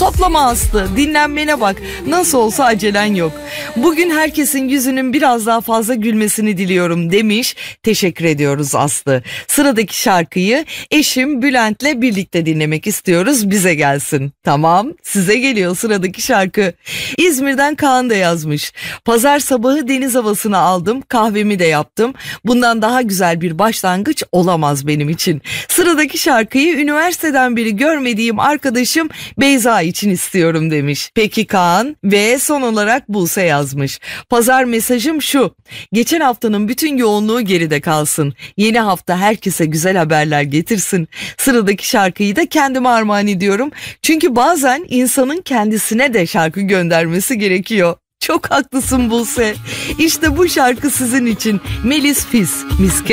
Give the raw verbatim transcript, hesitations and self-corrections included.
Toplama Aslı, dinlenmene bak. Nasıl olsa acelen yok. Bugün herkesin yüzünün biraz daha fazla gülmesini diliyorum demiş. Teşekkür ediyoruz Aslı. Sıradaki şarkıyı eşim Bülent'le birlikte dinlemek istiyoruz. Bize gelsin. Tamam, size geliyor sıradaki şarkı. İzmir'den Kaan da yazmış. Pazar sabahı deniz havasını aldım, kahvemi de yaptım. Bundan daha güzel bir başlangıç olamaz benim için. Sıradaki şarkıyı üniversiteden beri görmediğim arkadaşım Beyza için istiyorum demiş. Peki Kaan ve son olarak Buse yazmış. Pazar mesajım şu: geçen haftanın bütün yoğunluğu geride kalsın. Yeni hafta herkese güzel haberler getirsin. Sıradaki şarkıyı da kendime armağan ediyorum. Çünkü bazen insanın kendisine de şarkı göndermesi gerekiyor. Çok haklısın Buse. İşte bu şarkı sizin için. Melis Fis, Miske.